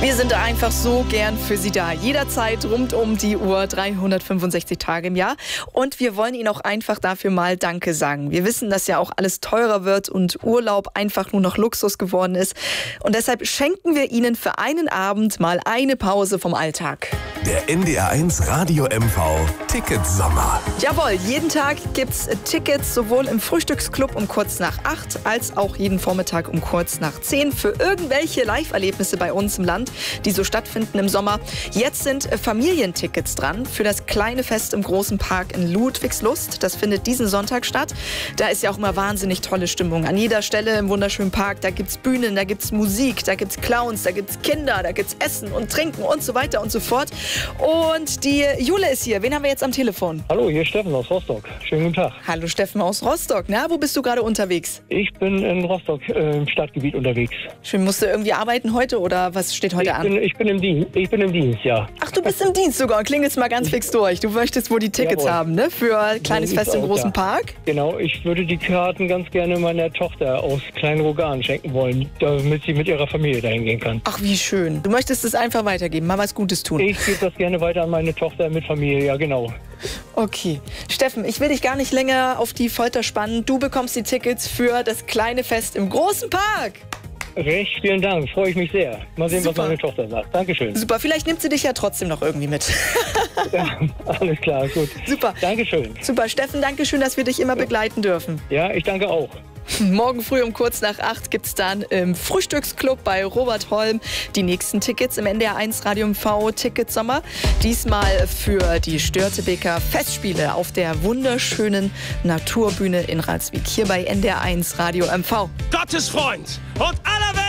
Wir sind einfach so gern für Sie da. Jederzeit rund um die Uhr, 365 Tage im Jahr. Und wir wollen Ihnen auch einfach dafür mal Danke sagen. Wir wissen, dass ja auch alles teurer wird und Urlaub einfach nur noch Luxus geworden ist. Und deshalb schenken wir Ihnen für einen Abend mal eine Pause vom Alltag. Der NDR1 Radio MV Ticketsommer. Jawohl, jeden Tag gibt's Tickets, sowohl im Frühstücksclub um kurz nach 8 als auch jeden Vormittag um kurz nach 10 für irgendwelche Live-Erlebnisse bei uns im Land, die so stattfinden im Sommer. Jetzt sind Familientickets dran für das kleine Fest im großen Park in Ludwigslust. Das findet diesen Sonntag statt. Da ist ja auch immer wahnsinnig tolle Stimmung. An jeder Stelle im wunderschönen Park, da gibt's Bühnen, da gibt's Musik, da gibt's Clowns, da gibt's Kinder, da gibt's Essen und Trinken und so weiter und so fort. Und die Jule ist hier. Wen haben wir jetzt am Telefon? Hallo, hier ist Steffen aus Rostock. Schönen guten Tag. Hallo Steffen aus Rostock. Na, wo bist du gerade unterwegs? Ich bin in Rostock im Stadtgebiet unterwegs. Schön, musst du irgendwie arbeiten heute oder was steht heute an? Ich bin im Dienst, ja. Ach, du bist im Dienst sogar. Klingt jetzt mal ganz fix durch. Du möchtest wohl die Tickets haben, ne? Für ein kleines So Fest im sieht's großen aus, Park. Genau, ich würde die Karten ganz gerne meiner Tochter aus Kleinrogan schenken wollen, damit sie mit ihrer Familie dahin gehen kann. Ach, wie schön. Du möchtest es einfach weitergeben, mal was Gutes tun. Ich gebe das gerne weiter an meine Tochter mit Familie, ja genau. Okay. Steffen, ich will dich gar nicht länger auf die Folter spannen. Du bekommst die Tickets für das kleine Fest im großen Park. Recht, vielen Dank, freue ich mich sehr. Mal sehen, Super. was meine Tochter sagt. Dankeschön. Super, vielleicht nimmt sie dich ja trotzdem noch irgendwie mit. Ja, alles klar, gut. Super. Dankeschön. Super, Steffen, danke schön, dass wir dich immer begleiten dürfen. Ja, ich danke auch. Morgen früh um kurz nach 8 gibt es dann im Frühstücksclub bei Robert Holm die nächsten Tickets im NDR1 Radio MV Ticketsommer. Diesmal für die Störtebeker Festspiele auf der wunderschönen Naturbühne in Ralswiek. Hier bei NDR1 Radio MV. Gottes Freund und aller Welt.